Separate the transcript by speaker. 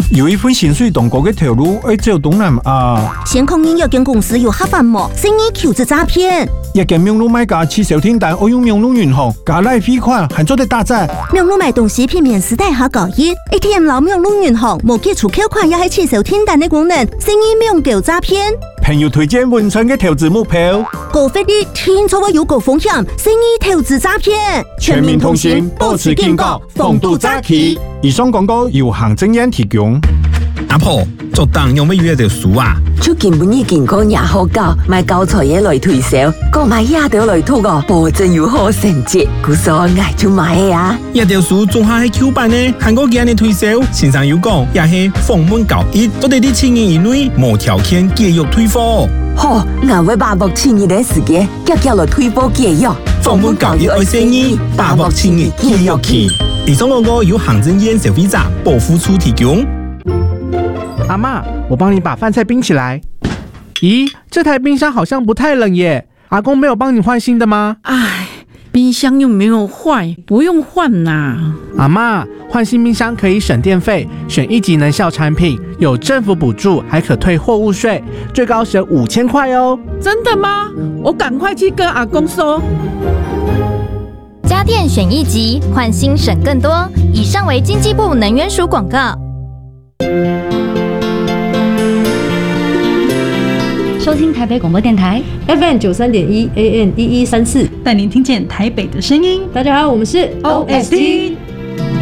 Speaker 1: 有一份薪水同高嘅投入，要走东南亚。
Speaker 2: 先控认有间公司有黑饭膜，生意求职诈骗。
Speaker 1: 一间名路买家去小天单，我用名路银行加赖汇款，还做得打折。
Speaker 2: 名路买东西偏偏时代下高一 ，ATM 老名路银行无给出扣款，也系去小天单的功能，生意名叫诈骗。
Speaker 1: 朋友推荐文春嘅投资目标，
Speaker 2: 高费率听错话有高风险，生意投资诈骗。
Speaker 1: 全民通信，保持警觉，防堵诈欺。以上广告由行政院提供。
Speaker 3: 阿婆，做当有咩约着数啊？
Speaker 4: 出根本已经讲也好教，买教材嘢来推销，购买也条来吐个，保证有好成绩。故所爱就买的啊！
Speaker 3: 一条书仲下系 Q 版呢，韩国今日推销，线上有讲也系访问91，做哋啲10年以内无条件继续退货。
Speaker 4: 好，我会把握7年的时间，叫来退货继续。
Speaker 3: 访问91爱生意，把握7年继续去。以上广告由行政院消费者保护处提供。
Speaker 5: 阿嬷，我帮你把饭菜冰起来。咦，这台冰箱好像不太冷耶。阿公没有帮你换新的吗？
Speaker 6: 唉，冰箱又没有坏，不用换啦。
Speaker 5: 阿嬷，换新冰箱可以省电费，选1级能效产品，有政府补助，还可退货物税，最高省5000块哦。
Speaker 6: 真的吗？我赶快去跟阿公说。
Speaker 7: 家电选1级，换新省更多。以上为经济部能源署广告。
Speaker 8: 收听台北广播电台
Speaker 9: FM 93.1 AM 1134，
Speaker 10: 带您听见台北的声音。
Speaker 9: 大家好，我们是
Speaker 10: OST。